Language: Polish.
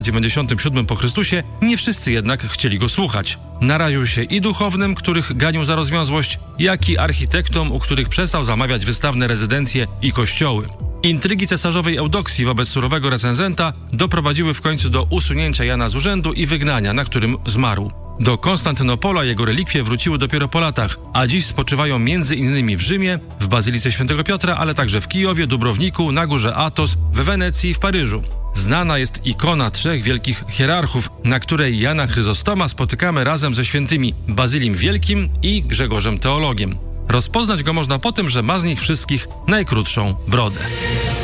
97 po Chrystusie, nie wszyscy jednak chcieli go słuchać. Naraził się i duchownym, których ganił za rozwiązłość, jak i architektom, u których przestał zamawiać wystawne rezydencje i kościoły. Intrygi cesarzowej Eudoksji wobec surowego recenzenta doprowadziły w końcu do usunięcia Jana z urzędu i wygnania, na którym zmarł. Do Konstantynopola jego relikwie wróciły dopiero po latach, a dziś spoczywają m.in. w Rzymie, w Bazylice Świętego Piotra, ale także w Kijowie, Dubrowniku, na górze Athos, w Wenecji i w Paryżu. Znana jest ikona trzech wielkich hierarchów, na której Jana Chryzostoma spotykamy razem ze świętymi Bazylim Wielkim i Grzegorzem Teologiem. Rozpoznać go można po tym, że ma z nich wszystkich najkrótszą brodę.